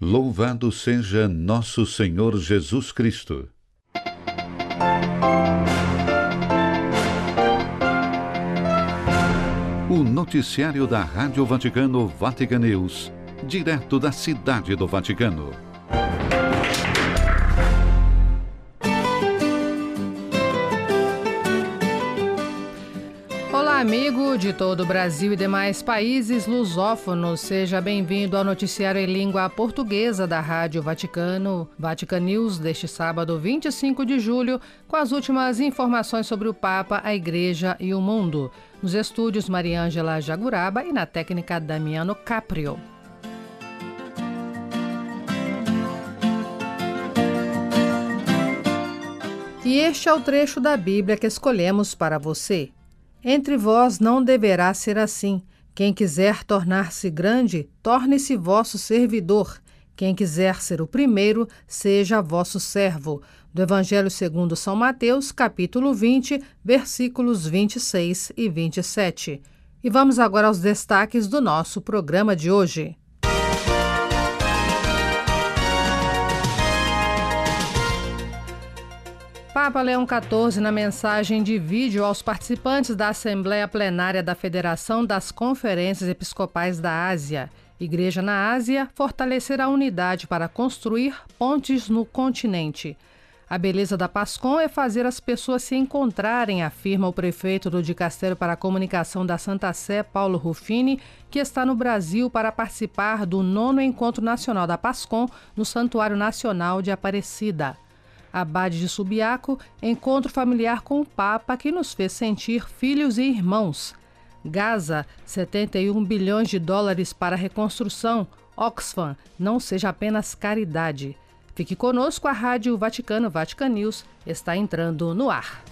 Louvado seja nosso Senhor Jesus Cristo. O noticiário da Rádio Vaticano Vatican News, direto da Cidade do Vaticano. Olá, amigo de todo o Brasil e demais países lusófonos. Seja bem-vindo ao noticiário em língua portuguesa da Rádio Vaticano, Vatican News, deste sábado 25 de julho, com as últimas informações sobre o Papa, a Igreja e o mundo. Nos estúdios, Mariângela Jaguraba e na técnica Damiano Caprio. E este é o trecho da Bíblia que escolhemos para você. Entre vós não deverá ser assim. Quem quiser tornar-se grande, torne-se vosso servidor. Quem quiser ser o primeiro, seja vosso servo. Do Evangelho segundo São Mateus, capítulo 20, versículos 26 e 27. E vamos agora aos destaques do nosso programa de hoje. Papa Leão XIV, na mensagem de vídeo aos participantes da Assembleia Plenária da Federação das Conferências Episcopais da Ásia. Igreja na Ásia, fortalecer a unidade para construir pontes no continente. A beleza da PASCOM é fazer as pessoas se encontrarem, afirma o prefeito do Dicastério para a Comunicação da Santa Sé, Paulo Ruffini, que está no Brasil para participar do 9º Encontro Nacional da PASCOM no Santuário Nacional de Aparecida. Abade de Subiaco, encontro familiar com o Papa que nos fez sentir filhos e irmãos. Gaza, 71 bilhões de dólares para a reconstrução. Oxfam, não seja apenas caridade. Fique conosco, a Rádio Vaticano, Vatican News, está entrando no ar.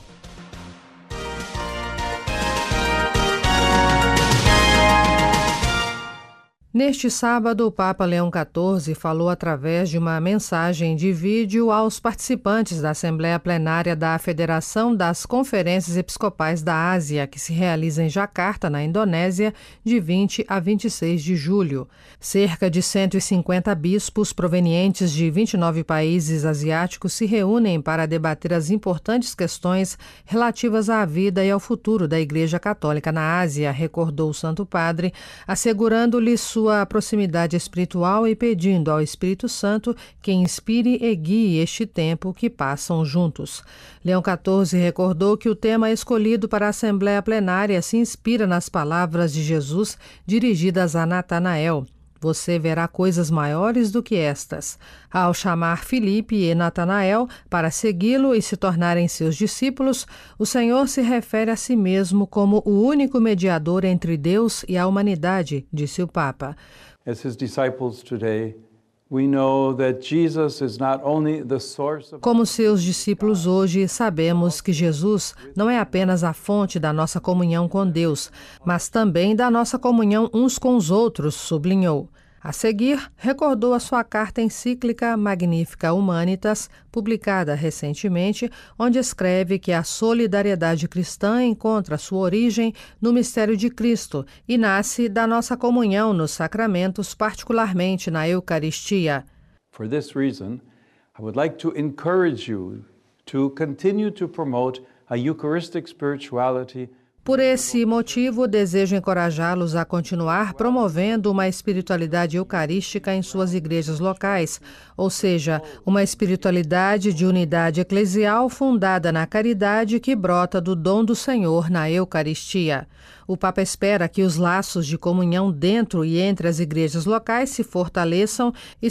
Neste sábado, o Papa Leão XIV falou através de uma mensagem de vídeo aos participantes da Assembleia Plenária da Federação das Conferências Episcopais da Ásia, que se realiza em Jacarta, na Indonésia, de 20 a 26 de julho. Cerca de 150 bispos provenientes de 29 países asiáticos se reúnem para debater as importantes questões relativas à vida e ao futuro da Igreja Católica na Ásia, recordou o Santo Padre, assegurando-lhe sua proximidade espiritual e pedindo ao Espírito Santo que inspire e guie este tempo que passam juntos. Leão XIV recordou que o tema escolhido para a Assembleia Plenária se inspira nas palavras de Jesus dirigidas a Natanael. Você verá coisas maiores do que estas. Ao chamar Filipe e Natanael para segui-lo e se tornarem seus discípulos, o Senhor se refere a si mesmo como o único mediador entre Deus e a humanidade, disse o Papa. As his disciples today, we know that Jesus is not only the source of... Como seus discípulos hoje, sabemos que Jesus não é apenas a fonte da nossa comunhão com Deus, mas também da nossa comunhão uns com os outros, sublinhou. A seguir, recordou a sua carta encíclica Magnificat Humanitas, publicada recentemente, onde escreve que a solidariedade cristã encontra sua origem no mistério de Cristo e nasce da nossa comunhão nos sacramentos, particularmente na Eucaristia. For this reason, I would like to encourage you to continue to promote a Eucharistic spirituality. Por esse motivo, desejo encorajá-los a continuar promovendo uma espiritualidade eucarística em suas igrejas locais, ou seja, uma espiritualidade de unidade eclesial fundada na caridade que brota do dom do Senhor na Eucaristia. O Papa espera que os laços de comunhão dentro e entre as igrejas locais se fortaleçam e